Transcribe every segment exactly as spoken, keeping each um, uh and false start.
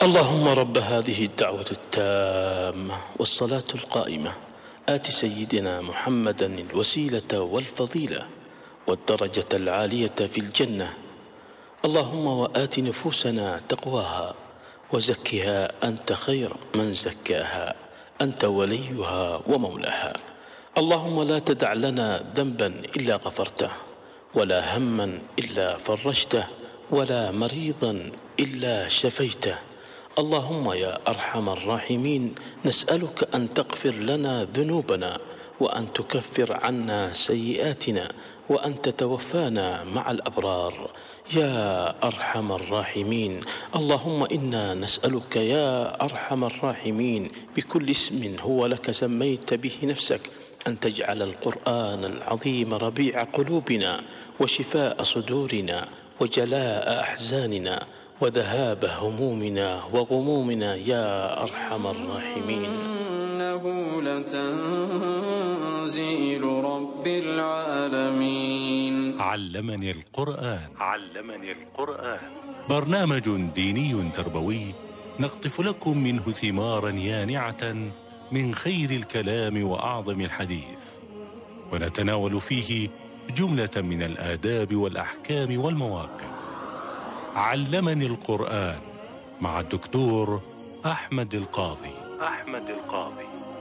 اللهم رب هذه الدعوة التامة والصلاة القائمة آت سيدنا محمدا الوسيلة والفضيلة والدرجة العالية في الجنة. اللهم وآت نفوسنا تقواها وزكها أنت خير من زكاها، أنت وليها ومولاها. اللهم لا تدع لنا ذنبا إلا غفرته، ولا هما إلا فرجته، ولا مريضا إلا شفيته. اللهم يا أرحم الراحمين نسألك أن تغفر لنا ذنوبنا، وأن تكفر عنا سيئاتنا، وأن تتوفانا مع الأبرار يا أرحم الراحمين. اللهم إنا نسألك يا أرحم الراحمين بكل اسم هو لك سميت به نفسك أن تجعل القرآن العظيم ربيع قلوبنا وشفاء صدورنا وجلاء أحزاننا وذهاب همومنا وغمومنا يا أرحم الراحمين. إنه لتنزيل رب العالمين. علمني القرآن. علمني القرآن برنامج ديني تربوي نقطف لكم منه ثمارا يانعة من خير الكلام وأعظم الحديث، ونتناول فيه جملة من الآداب والأحكام والمواقف. علمني القرآن مع الدكتور أحمد القاضي. أحمد القاضي.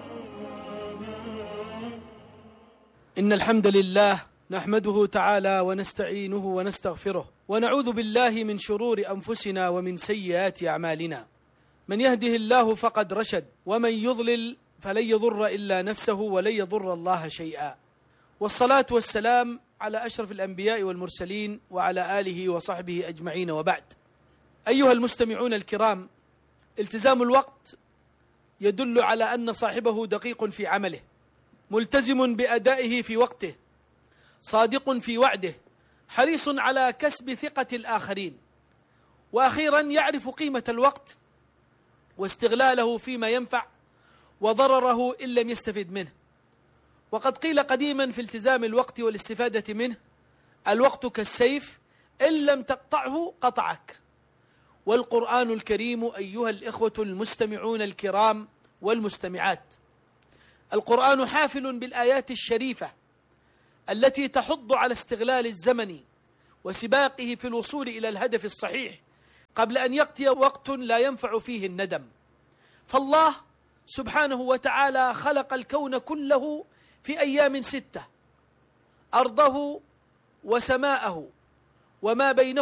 إن الحمد لله نحمده تعالى ونستعينه ونستغفره، ونعوذ بالله من شرور أنفسنا ومن سيئات أعمالنا. من يهده الله فقد رشد، ومن يضلل فلن يضر إلا نفسه ولن يضر الله شيئا. والصلاة والسلام على أشرف الأنبياء والمرسلين وعلى آله وصحبه أجمعين، وبعد. أيها المستمعون الكرام، التزام الوقت يدل على أن صاحبه دقيق في عمله، ملتزم بأدائه في وقته، صادق في وعده، حريص على كسب ثقة الآخرين، وأخيرا يعرف قيمة الوقت واستغلاله فيما ينفع وضرره إن لم يستفد منه. وقد قيل قديما في التزام الوقت والاستفادة منه: الوقت كالسيف إن لم تقطعه قطعك. والقرآن الكريم أيها الإخوة المستمعون الكرام والمستمعات، القرآن حافل بالآيات الشريفة التي تحض على استغلال الزمن وسباقه في الوصول إلى الهدف الصحيح قبل أن يأتي وقت لا ينفع فيه الندم. فالله سبحانه وتعالى خلق الكون كله في أيام ستة، أرضه وسماءه وما بينهما